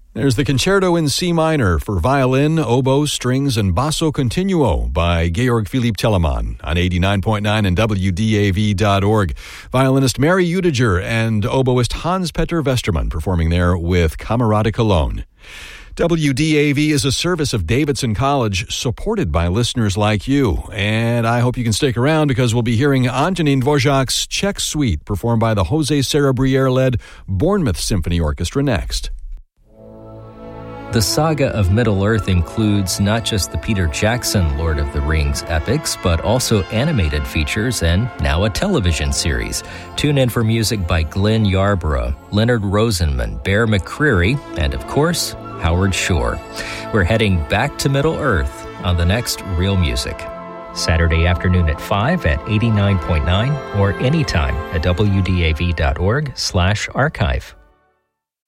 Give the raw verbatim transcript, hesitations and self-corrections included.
There's the Concerto in C minor for violin, oboe, strings, and basso continuo by Georg Philipp Telemann on eighty-nine point nine and W D A V dot org. Violinist Mary Udiger and oboist Hans-Petter Westermann performing there with Camerata Cologne. W D A V is a service of Davidson College supported by listeners like you. And I hope you can stick around because we'll be hearing Antonin Dvorak's Czech Suite performed by the Jose Sarabriere-led Bournemouth Symphony Orchestra next. The saga of Middle-earth includes not just the Peter Jackson Lord of the Rings epics, but also animated features and now a television series. Tune in for music by Glenn Yarborough, Leonard Rosenman, Bear McCreary, and of course, Howard Shore. We're heading back to Middle-earth on the next Real Music. Saturday afternoon at five at eighty-nine point nine or anytime at W D A V dot org slash archive.